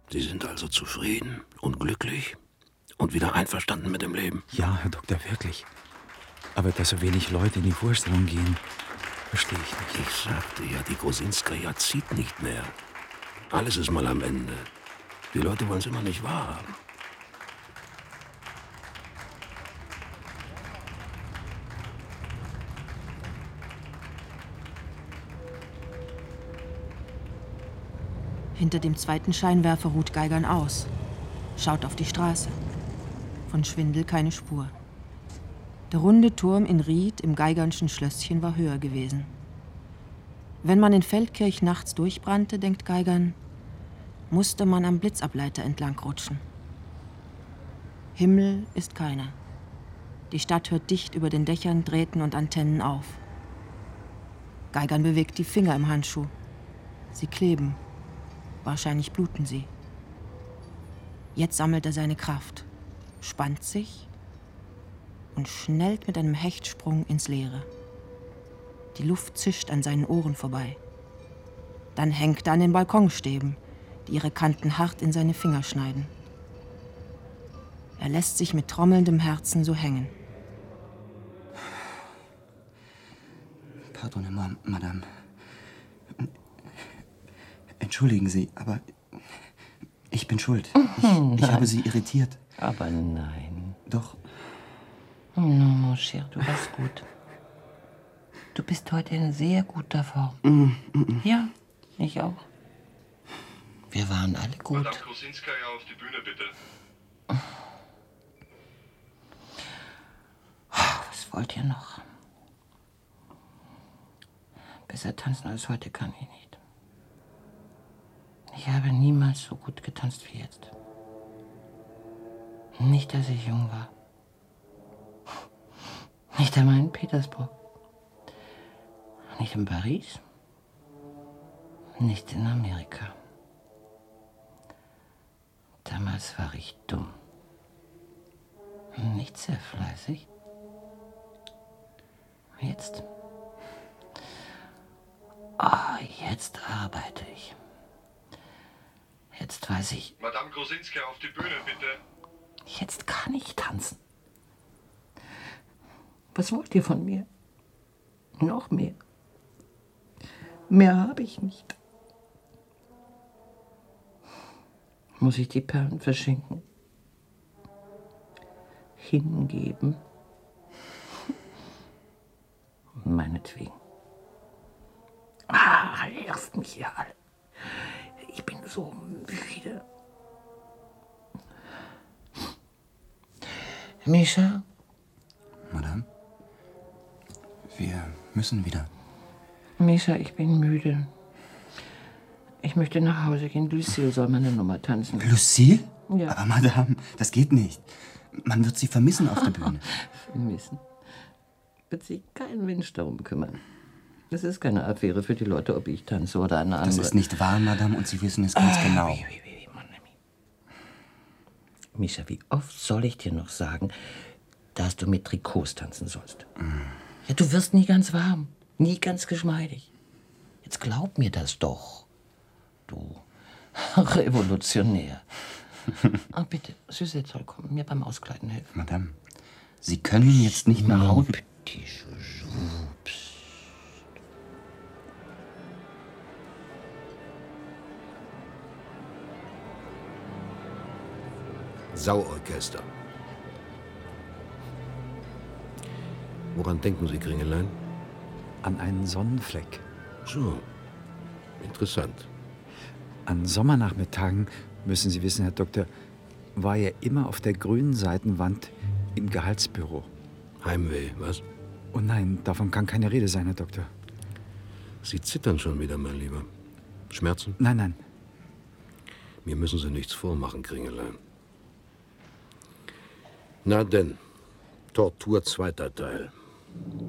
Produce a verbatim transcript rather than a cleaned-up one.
Sie sind also zufrieden und glücklich und wieder einverstanden mit dem Leben? Ja, Herr Doktor, wirklich. Aber dass so wenig Leute in die Vorstellung gehen, verstehe ich nicht. Ich sagte ja, die Grusinskaja zieht nicht mehr. Alles ist mal am Ende. Die Leute wollen es immer nicht wahrhaben. Hinter dem zweiten Scheinwerfer ruht Geigern aus. Schaut auf die Straße. Von Schwindel keine Spur. Der runde Turm in Ried im Geigernschen Schlösschen war höher gewesen. Wenn man in Feldkirch nachts durchbrannte, denkt Geigern, musste man am Blitzableiter entlang rutschen. Himmel ist keiner. Die Stadt hört dicht über den Dächern, Drähten und Antennen auf. Geigern bewegt die Finger im Handschuh. Sie kleben. Wahrscheinlich bluten sie. Jetzt sammelt er seine Kraft, spannt sich und schnellt mit einem Hechtsprung ins Leere. Die Luft zischt an seinen Ohren vorbei. Dann hängt er an den Balkonstäben, die ihre Kanten hart in seine Finger schneiden. Er lässt sich mit trommelndem Herzen so hängen. Pardonnez-moi, Madame. Entschuldigen Sie, aber ich bin schuld. Ich, ich habe Sie irritiert. Aber nein. Doch. Non, mon cher, du warst gut. Du bist heute in sehr guter Form. Mm, mm, mm. Ja, ich auch. Wir waren alle gut. Madame Grusinskaja, auf die Bühne, bitte. Was wollt ihr noch? Besser tanzen als heute kann ich nicht. Ich habe niemals so gut getanzt wie jetzt. Nicht, als ich jung war. Nicht einmal in Petersburg. Nicht in Paris. Nicht in Amerika. Damals war ich dumm. Nicht sehr fleißig. Jetzt. Ah, jetzt arbeite ich. Jetzt weiß ich. Madame Grusinskaja, auf die Bühne, bitte. Jetzt kann ich tanzen. Was wollt ihr von mir? Noch mehr. Mehr habe ich nicht. Muss ich die Perlen verschenken? Hingeben? Meinetwegen. Ah, lasst mich hier alle. Ich bin so müde. Mischa? Madame? Wir müssen wieder. Mischa, ich bin müde. Ich möchte nach Hause gehen. Lucille soll meine Nummer tanzen. Lucille? Ja. Aber Madame, das geht nicht. Man wird Sie vermissen auf der Bühne. Vermissen? Wird sich kein Mensch darum kümmern. Das ist keine Affäre für die Leute, ob ich tanze oder eine andere. Das ist nicht wahr, Madame, und Sie wissen es ganz ah, genau. Oui, oui, oui, mon ami. Mischa, wie oft soll ich dir noch sagen, dass du mit Trikots tanzen sollst? Mm. Ja, du wirst nie ganz warm, nie ganz geschmeidig. Jetzt glaub mir das doch, du Revolutionär. Ah, bitte, Suzette soll kommen, mir beim Auskleiden helfen. Madame, Sie können jetzt nicht nach Hause. Petit Chouchou, psst. Sauorchester. Woran denken Sie, Kringelein? An einen Sonnenfleck. So, interessant. An Sommernachmittagen, müssen Sie wissen, Herr Doktor, war er immer auf der grünen Seitenwand im Gehaltsbüro. Heimweh, was? Oh nein, davon kann keine Rede sein, Herr Doktor. Sie zittern schon wieder, mein Lieber. Schmerzen? Nein, nein. Mir müssen Sie nichts vormachen, Kringelein. Na denn, Tortur zweiter Teil.